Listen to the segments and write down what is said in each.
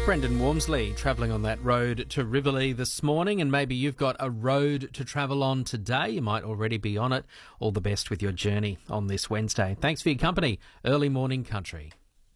Brendan Wormsley travelling on that road to Rivoli this morning, and maybe you've got a road to travel on today. You might already be on it. All the best with your journey on this Wednesday. Thanks for your company. Early Morning Country.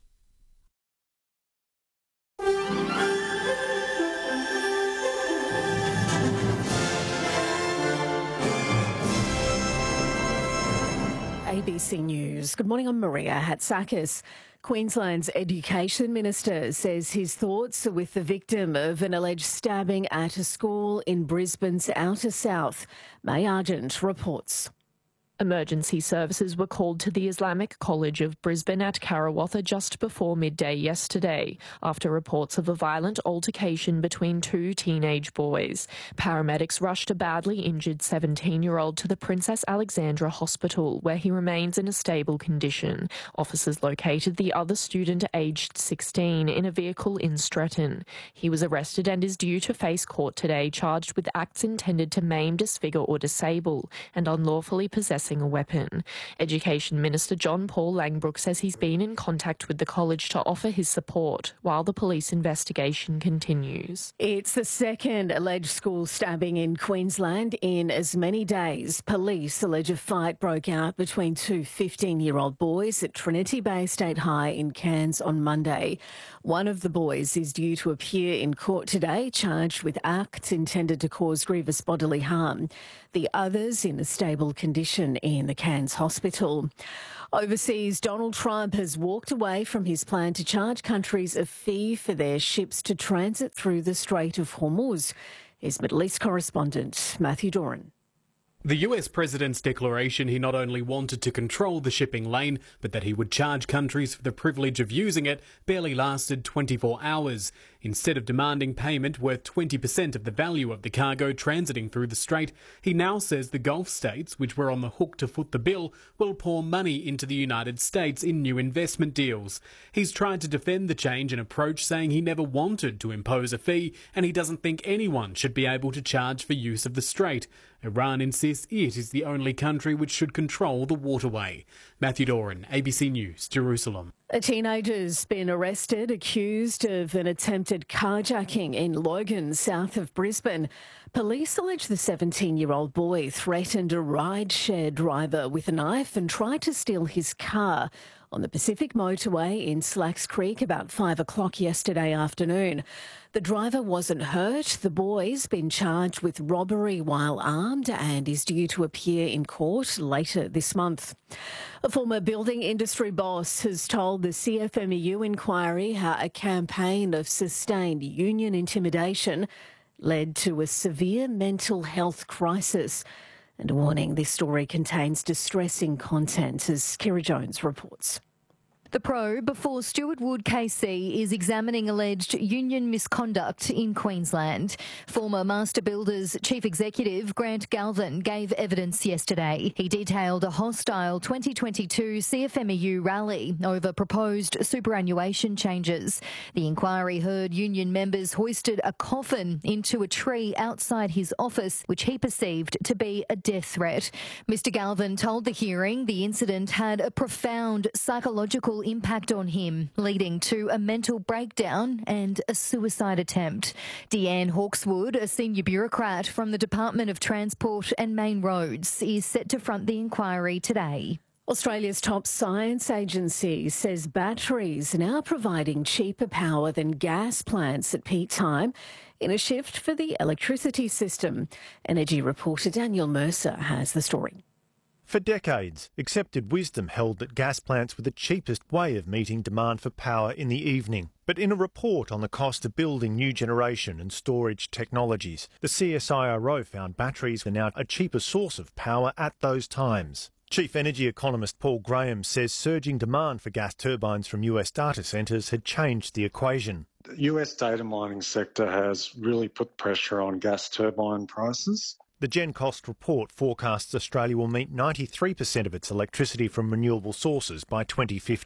ABC News. Good morning, I'm Maria Hatzakis. Queensland's Education Minister says his thoughts are with the victim of an alleged stabbing at a school in Brisbane's outer south. May Argent reports. Emergency services were called to the Islamic College of Brisbane at Karawatha just before midday yesterday, after reports of a violent altercation between two teenage boys. Paramedics rushed a badly injured 17-year-old to the Princess Alexandra Hospital, where he remains in a stable condition. Officers located the other student, aged 16, in a vehicle in Stretton. He was arrested and is due to face court today, charged with acts intended to maim, disfigure or disable, and unlawfully possessing a weapon. Education Minister John Paul Langbroek says he's been in contact with the college to offer his support while the police investigation continues. It's the second alleged school stabbing in Queensland in as many days. Police allege a fight broke out between two 15-year-old boys at Trinity Bay State High in Cairns on Monday. One of the boys is due to appear in court today, charged with acts intended to cause grievous bodily harm. The others in a stable condition in the Cairns hospital. Overseas, Donald Trump has walked away from his plan to charge countries a fee for their ships to transit through the Strait of Hormuz. His Middle East correspondent, Matthew Doran. The US president's declaration he not only wanted to control the shipping lane, but that he would charge countries for the privilege of using it barely lasted 24 hours. Instead of demanding payment worth 20% of the value of the cargo transiting through the strait, he now says the Gulf states, which were on the hook to foot the bill, will pour money into the United States in new investment deals. He's tried to defend the change in approach, saying he never wanted to impose a fee and he doesn't think anyone should be able to charge for use of the strait. Iran insists it is the only country which should control the waterway. Matthew Doran, ABC News, Jerusalem. A teenager's been arrested, accused of an attempted carjacking in Logan, south of Brisbane. Police allege the 17-year-old boy threatened a ride-share driver with a knife and tried to steal his car on the Pacific Motorway in Slacks Creek about 5 o'clock yesterday afternoon. The driver wasn't hurt. The boy's been charged with robbery while armed and is due to appear in court later this month. A former building industry boss has told the CFMEU inquiry how a campaign of sustained union intimidation led to a severe mental health crisis. And a warning, this story contains distressing content, as Kira Jones reports. The probe before Stuart Wood KC is examining alleged union misconduct in Queensland. Former Master Builders Chief Executive Grant Galvin gave evidence yesterday. He detailed a hostile 2022 CFMEU rally over proposed superannuation changes. The inquiry heard union members hoisted a coffin into a tree outside his office, which he perceived to be a death threat. Mr Galvin told the hearing the incident had a profound psychological impact on him, leading to a mental breakdown and a suicide attempt. Deanne Hawkswood, a senior bureaucrat from the Department of Transport and Main Roads, is set to front the inquiry today. Australia's top science agency says batteries are now providing cheaper power than gas plants at peak time in a shift for the electricity system. Energy reporter Daniel Mercer has the story. For decades, accepted wisdom held that gas plants were the cheapest way of meeting demand for power in the evening. But in a report on the cost of building new generation and storage technologies, the CSIRO found batteries are now a cheaper source of power at those times. Chief energy economist Paul Graham says surging demand for gas turbines from US data centres had changed the equation. The US data mining sector has really put pressure on gas turbine prices. The GenCost report forecasts Australia will meet 93% of its electricity from renewable sources by 2050.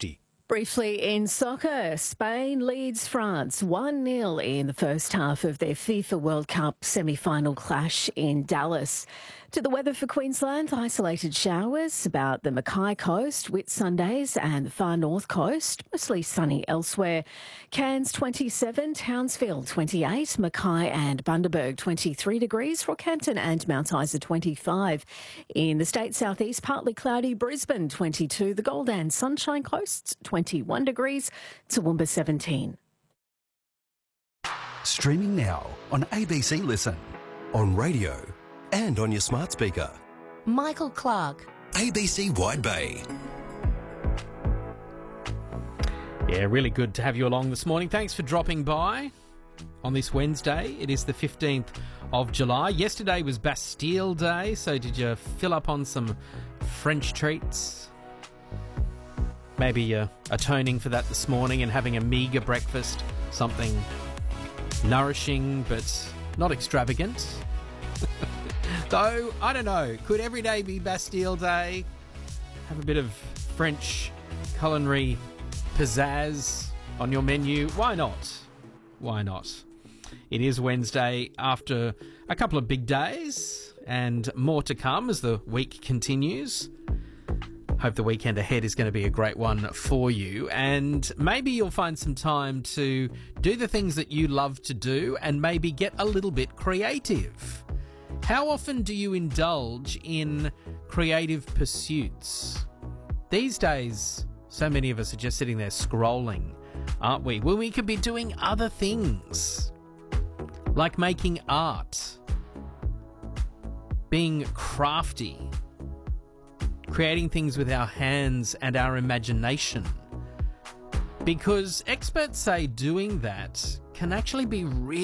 Briefly in soccer, Spain leads France 1-0 in the first half of their FIFA World Cup semi-final clash in Dallas. To the weather for Queensland, isolated showers about the Mackay coast, Whitsundays and the far north coast, mostly sunny elsewhere. Cairns 27, Townsville 28, Mackay and Bundaberg 23 degrees, Rockhampton and Mount Isa 25. In the state southeast, partly cloudy, Brisbane 22, the Gold and Sunshine Coasts 21 degrees, Toowoomba 17. Streaming now on ABC Listen, on radio and on your smart speaker. Michael Clark. ABC Wide Bay. Yeah, really good to have you along this morning. Thanks for dropping by on this Wednesday. It is the 15th of July. Yesterday was Bastille Day, so did you fill up on some French treats? Maybe atoning for that this morning and having a meagre breakfast, something nourishing but not extravagant. Though, I don't know, could every day be Bastille Day? Have a bit of French culinary pizzazz on your menu? Why not? Why not? It is Wednesday after a couple of big days and more to come as the week continues. Hope the weekend ahead is going to be a great one for you, and maybe you'll find some time to do the things that you love to do and maybe get a little bit creative. How often do you indulge in creative pursuits? These days, so many of us are just sitting there scrolling, aren't we? Well, we could be doing other things, like making art, being crafty, creating things with our hands and our imagination. Because experts say doing that can actually be really